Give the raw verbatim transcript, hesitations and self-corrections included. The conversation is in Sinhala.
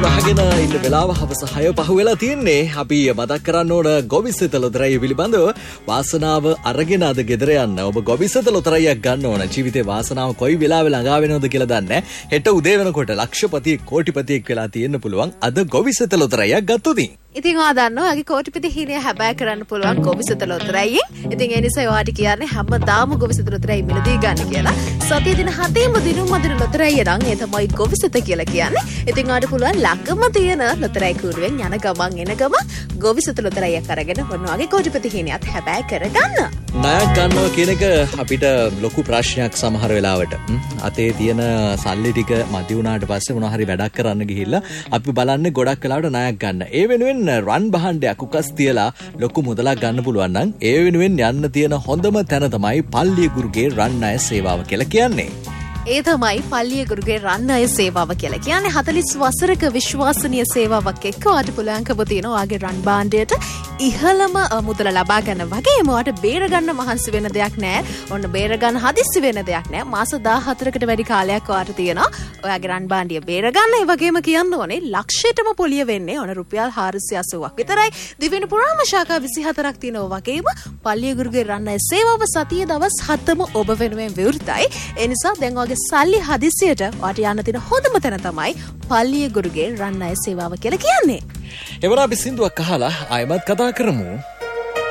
වහගෙන ඉන්න වෙලාව හවස හය පහ වෙලා තියෙන්නේ. අපි මතක් කරන්න ඕන ගොවිසෙත ලොතරැය පිළිබඳව. වාසනාව අරගෙන අද ගෙදර යන්න. ඔබ ගොවිසෙත ලොතරැයක් ගන්න ඕන. ජීවිතේ වාසනාව කොයි වෙලාවෙ ළඟා වෙනවද කියලා දන්නේ නැහැ. හෙට උදේ වෙනකොට ලක්ෂපතියෙක් කෝටිපතියෙක් වෙලා තියෙන්න පුළුවන්. අද ගොවිසෙත ලොතරැයක් ගත්තොත්. ඉතින් ඔයා දන්නවා ඔයාගේ කෝටිපති හිණය හැබෑ කරන්න පුළුවන් ගොවිසෙත ලොතරැයියෙන්. ඉතින් ඒ නිසා ඔයාට කියන්නේ හැමදාම ගොවිසෙත ලොතරැයි මිලදී ගන්න කියලා. සතිය දින හතේම දිනුම් මදින ලොතරැයිය නම් ඒ තමයි ගොවිසෙත කියලා කියන්නේ. ඉතින් ඔයාට පුළුවන් ළඟම තියෙන ලොතරැයි කූඩුවෙන් යන ගමන් එන ගමන් ගොවිසෙත ලොතරැයියක් අරගෙන ඔන්න ඔයාගේ කෝටිපති හිණයත් හැබෑ කරගන්න. ණයක් ගන්නවා කියන එක අපිට ලොකු ප්‍රශ්නයක් සමහර වෙලාවට. අතේ තියෙන සල්ලි ටික මදි වුණාට පස්සේ මොනවා හරි වැඩක් කරන්න ගිහිල්ලා අපි බලන්නේ ගොඩක් වෙලාවට ණයක් ගන්න. ඒ වෙනුවෙන් රන් භාණ්ඩයක් උකස් තියලා ලොකු මුදලක් ගන්න පුළුවන් නම් ඒ වෙනුවෙන් යන්න තියෙන හොඳම තැන තමයි පල්ලියගුරුගේ රන් ණය සේවාව කියලා කියන්නේ. ඒ තමයි පල්ලියගුරුගේ රන් ණය සේවාව කියලා කියන්නේ. හතළිස් වසරක විශ්වාසනීය සේවාවක් එක්ක ඔයාට පුළුවන්කම තියෙනවා ඔයාගේ රන් භාණ්ඩයට ඉහළම මුදල ලබා ගන්න වගේම ඔයාට බේර ගන්න මහන්සි වෙන දෙයක් නැහැ. ඔන්න බේර ගන්න හදිස්සි වෙන දෙයක් නැහැ. මාස දාහතරකට වැඩි කාලයක් ඔයාට තියෙනවා ඔයාගේ රන් භාණ්ඩය බේර ගන්න. ඒ වගේම කියන්න ඕනේ ලක්ෂයටම පොලිය වෙන්නේ ඔන්න රුපියල් හාරසිය අසූවක් විතරයි. දිවෙන පුරාම ශාඛා විසිහතරක් තියෙනවා වගේම පල්ලියගුරුගේ රන් ණය සේවාව සතියේ දවස් හතම ඔබ වෙනුවෙන් විවෘතයි. ඒ නිසා දැන් ඔයාගේ සල්ලි හදිසියට ඔයාට යන්න තියෙන හොඳම තැන තමයි පල්ලියගුරුගේ රන් ණය සේවාව කියලා කියන්නේ. එවර අපි සින්දුවක් අහලා ආයෙමත් කතා කරමු.